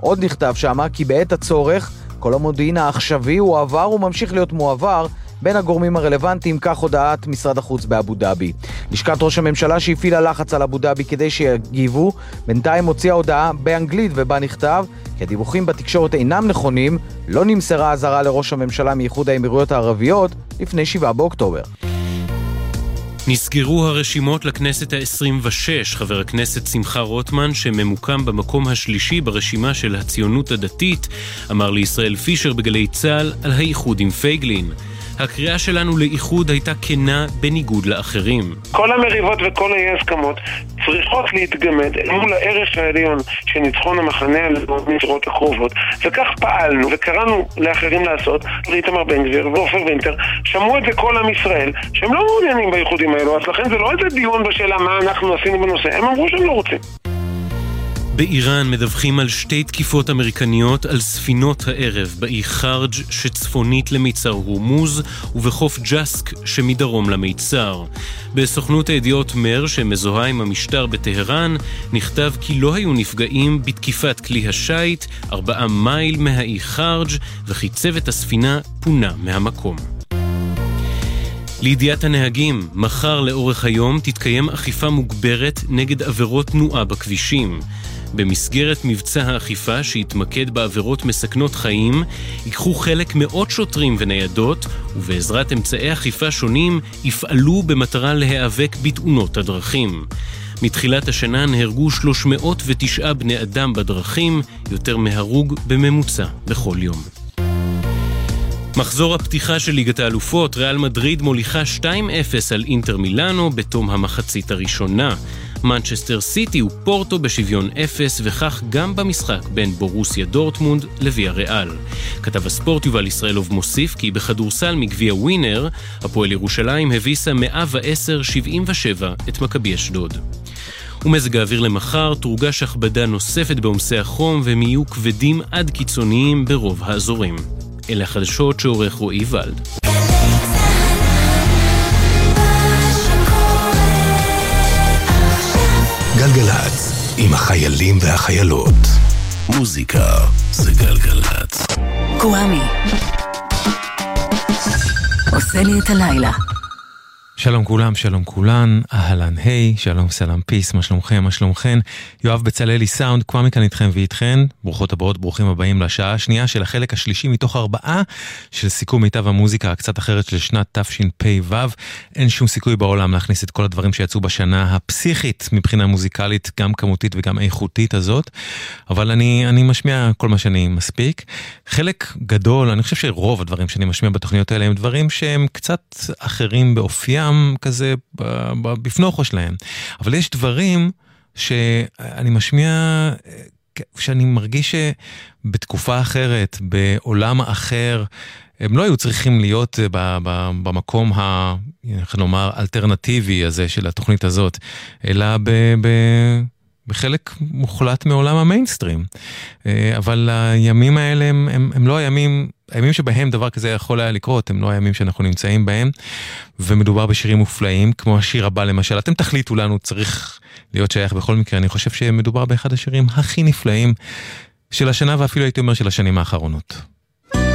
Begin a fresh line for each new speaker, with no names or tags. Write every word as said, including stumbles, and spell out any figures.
עוד נכתב שמה כי בעת הצורך כל המודיעין העכשווי הוא עבר וממשיך להיות מועבר בין הגורמים הרלוונטיים, כך הודעת משרד החוץ באבו דאבי. לשכת ראש הממשלה שהפעילה לחץ על אבו דאבי כדי שיגיבו, בינתיים הוציאה הודעה באנגלית ובה נכתב כי הדיווחים בתקשורת אינם נכונים, לא נמסרה אזהרה לראש הממשלה מאיחוד האמירויות הערביות לפני שבעה באוקטובר.
נסגרו הרשימות לכנסת ה-עשרים ושש. חבר הכנסת שמחה רוטמן, שממוקם במקום השלישי ברשימה של הציונות הדתית, אמר לישראל פישר בגלי צה"ל על האיחוד עם פייגלין. הקריאה שלנו לאיחוד הייתה כנה בניגוד לאחרים.
כל המריבות וכל האי הסכמות צריכות להתגמד מול הערך העליון של ניצחון המחנה הלאומי בבחירות הקרובות, וכך פעלנו וקראנו לאחרים לעשות. איתמר בן גביר ועופר וינטר שמעו את זה כל עם ישראל שהם לא מעוניינים באיחודים האלו, אז לכן זה לא איזה דיון בשאלה מה אנחנו עשינו בנושא, הם אמרו שהם לא רוצים.
באיראן מדווחים על שתי תקיפות אמריקניות על ספינות הערב באי חרג' שצפונית למיצר הורמוז ובחוף ג'סק שמדרום למיצר. בסוכנות הידיעות מר שמזוהה עם המשטר בטהרן נכתב כי לא היו נפגעים בתקיפת כלי השייט ארבעה מייל מהאי חרג' וכי צוות הספינה פונה מהמקום. לידיעת הנהגים, מחר לאורך היום תתקיים אכיפה מוגברת נגד עבירות תנועה בכבישים. במסגרת מבצע האכיפה שהתמקד בעבירות מסכנות חיים, ייקחו חלק מאות שוטרים וניידות, ובעזרת אמצעי אכיפה שונים יפעלו במטרה להיאבק בתאונות הדרכים. מתחילת השנה נהרגו שלוש מאות ותשע בני אדם בדרכים, יותר מהרוג בממוצע בכל יום. מחזור הפתיחה של ליגת האלופות, ריאל מדריד מוליכה שתיים אפס על אינטר מילאנו בתום המחצית הראשונה. מנצ'סטר סיטי ופורטו בשוויון אפס, וכך גם במשחק בין בורוסיה דורטמונד לוויה ריאל. כתב הספורט יובל ישראלוב מוסיף כי בכדורסל מגביע ווינר, הפועל ירושלים הביסה מאה ועשר שבעים ושבע את מכבי אשדוד. ומזג האוויר למחר תורגש הכבדה נוספת בעומסי החום והם יהיו כבדים עד קיצוניים ברוב האזורים. אלה החדשות שעורך רועי ולד.
גלגלץ, עם החיילים והחיילות. מוזיקה זה גלגלץ.
קוואמי עושה לי את הלילה.
שלום כולם, שלום כולן, אהלן, היי, שלום, סלם, פיס, מה שלומכם, מה שלומכן? יואב בצללי סאונד, כבר מכאן איתכם ואיתכן, ברוכות הבאות, ברוכים הבאים לשעה השנייה של החלק השלישי מתוך ארבעה של סיכום מיטב המוזיקה הקצת אחרת של שנת תשפ"ו. אין שום סיכוי בעולם להכניס את כל הדברים שיצאו בשנה הפסיכית מבחינה מוזיקלית, גם כמותית וגם איכותית הזאת, אבל אני, אני משמיע כל מה שאני מספיק. חלק גדול, אני חושב שרוב הדברים שאני משמיע בתוכניות האלה הם דברים שהם קצת אחרים באופיים, כזה בפנוכו שלהם. אבל יש דברים שאני משמיע, שאני מרגיש שבתקופה אחרת, בעולם אחר, הם לא היו צריכים להיות במקום ה, איך נאמר, אלטרנטיבי הזה של התוכנית הזאת, אלא ב... ב בחלק מוחלט מעולם המיינסטרים. אבל הימים האלה הם, הם, הם לא הימים, הימים שבהם דבר כזה יכול היה לקרות, הם לא הימים שאנחנו נמצאים בהם, ומדובר בשירים מופלאים, כמו השיר הבא למשל, אתם תחליטו לנו, צריך להיות שייך בכל מקרה, אני חושב שמדובר באחד השירים הכי נפלאים של השנה, ואפילו הייתי אומר של השנים האחרונות.